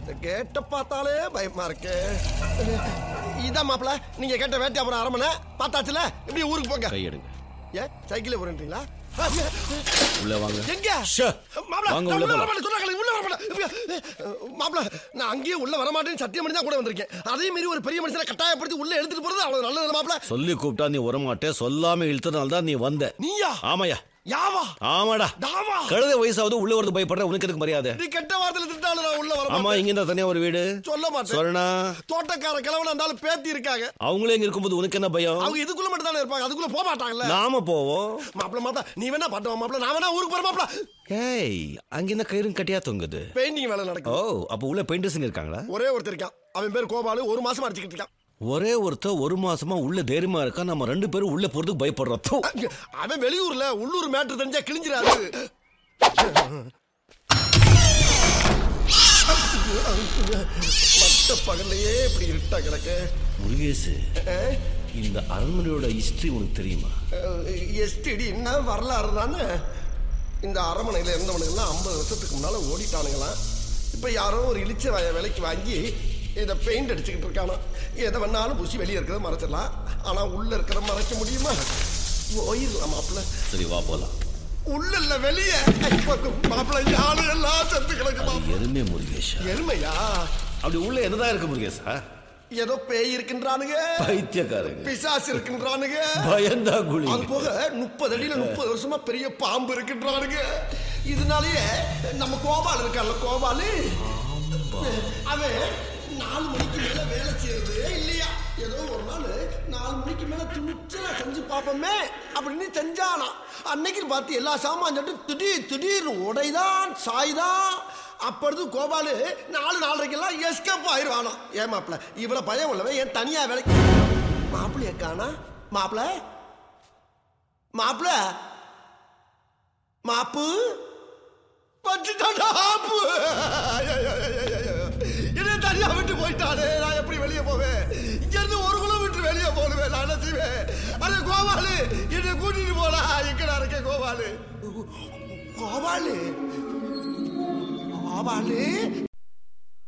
கேட்ட பார்த்தாலே பயமா இருக்கு. இதான் மாப்பிள்ள, நீங்க கேட்ட வேட்டை அப்புறம் அரமனை பார்த்தாச்சுல, இப்படி ஊருக்கு போங்க. கையெடுங்க. ஏன் சைக்கிள் போறீங்களா? உள்ள வாங்க. எங்க மாப்பிள்ள, நான் அங்கேயே உள்ள வரமாட்டேன்னு சத்தியம் பண்ணி தான் கூட வந்திருக்கேன். அதே மாதிரி ஒரு பெரிய மனுஷனை கட்டாயப்படுத்தி உள்ள எடுத்துட்டு போறது அவ்வளவு நல்லது மாப்பிள்ள. சொல்லி கூப்பிட்டா நீ வரமாட்டே, சொல்லாம இழுத்தனால தான் நீ வந்த. நீயா? ஆமாயா. யாவா? ஆமாடா. தாவா? கழுத வயசாவது உள்ள வரது பயப்படுற, உனக்கு எதுக்கு மரியாதை? நீ கெட்ட வார்த்தையில திட்டாலும் நான் உள்ள வர. ஆமா, இங்க இருந்தா தனியா ஒரு வீடு சொல்ல மாட்டேன். சொல்லனா தோட்டக்கார கிழவனா இருந்தாலும் பேத்தி இருக்காங்க. அவங்களே இங்க இருக்கும்போது உனக்கு என்ன பயம்? அவங்க இதுக்குள்ள மட்டும் தானே இருப்பாங்க, அதுக்குள்ள போக மாட்டாங்கல்ல. நாம போவோம். மாப்பிள்ள நீ வேணா பாட்டுவா மாப்பிள்ள, நான் வேணா ஊருக்கு போற மாப்பிள்ள. ஏய், அங்க என்ன கயிறும் கட்டியா தொங்குது? பெயிண்டிங் வேலை நடக்கும். ஓ, அப்ப உள்ள பெயிண்டர்ஸ் இருக்காங்களா? ஒரே ஒருத்தர் இருக்கான், அவன் பேர் கோபாலு. 1 மாசமா அடிச்சுக்கிட்டு இருக்கான். ஒரே ஒருத்தர் 1 மாசமா உள்ள தைரியமா இருக்கா, நம்ம 2 பேரும் உள்ள போறதுக்கு பயப்படுறோம். அவன் வெளியூர்ல, உள்ளூர் மேட்ரு தெரிஞ்சா கிழிஞ்சிராது. மத்த பகல்லையே இப்படி இருட்டா கிடக்க. முருகேசு, இந்த அரண்மனையோட ஹிஸ்டரி உனக்கு தெரியுமா? எஸ்டிடி என்ன வரலாறு தானே. இந்த அரண்மனையில இருந்தவனுங்கெல்லாம் 50 வருஷத்துக்கு முன்னால ஓடிட்டானுங்களாம். இப்ப யாரோ ஒரு இழிச்ச விலைக்கு வாங்கி இதை பெயிண்ட் அடிச்சுக்கிட்டு இருக்கானா. எதை வேணாலும் பூசி வெளியே இருக்கிறத மறைச்சிடலாம், ஆனா உள்ள இருக்கிற மறைக்க முடியுமா? போயிடலாம் மாப்பிள்ள. சரி, வா போலாம். உள்ள இல்ல வெளியே. மாப்பிள்ள யாரு எல்லாம் செத்து கிடக்குமா? எருமை முருகேஷா. எருமையா? அப்படி உள்ள என்னதான் இருக்கு முருகேஷா? ஏதோ பேய் இருக்கின்றானுங்க, பைத்தியக்காரங்க, பிசாசு இருக்கின்றானுங்க, பயந்தா குழி. அது போக 30 அடியில 30 வருஷமா பெரிய பாம்பு இருக்கின்றானுங்க. இதனாலயே நம்ம கோபால் இருக்கான்ல, கோபாலு, அவன் 4 மணிக்கு மேல வேலை செய்யறது இல்லையா. ஏதோ ஒரு நாள் 4 மணிக்கு மேல துணிச்சலா செஞ்சு பார்ப்போமே அப்படின்னு செஞ்சானா. அன்னைக்கு பார்த்து எல்லா சாமான் சொல்லிட்டு திடீர்னு உடைதான் சாய்தான். அப்பொழுது கோபாலு 4:30 எஸ்கேப் ஆயிடுவானா. ஏன் மாப்பிள்ள இவ்வளவு பயம் உள்ளவன் ஏன் தனியா வேலைக்கு? மாப்பிள்ள காணா. மாப்பிள்ள மாப்பிள்ள மாப்பு பச்சுட்டாப்பு. என்ன தனியா விட்டு போயிட்டானே, நான் எப்படி வெளியே போவேன்? இங்க இருந்து 1 கிலோமீட்டர் வெளியே போடுவேன். நான் என்ன செய்வேன்? அது கோபாலு என்னை கூட்டிட்டு போனா. எங்கடா இருக்க கோபாலு? கோபாலு கோபாலு